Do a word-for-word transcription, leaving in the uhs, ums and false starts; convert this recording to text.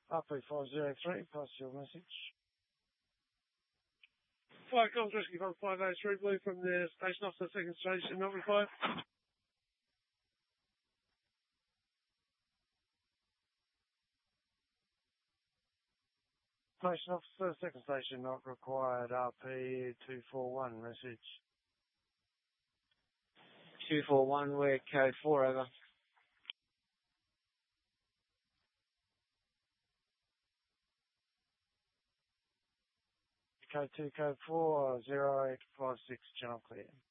R P five zero three, pass your message. Fire comms rescue from five oh three Blue from the station officer, second station, not required. Station officer, second station, not required, R P two four one, message. two four one, we're code four, over. Code two, code four, zero eight five six, channel clear.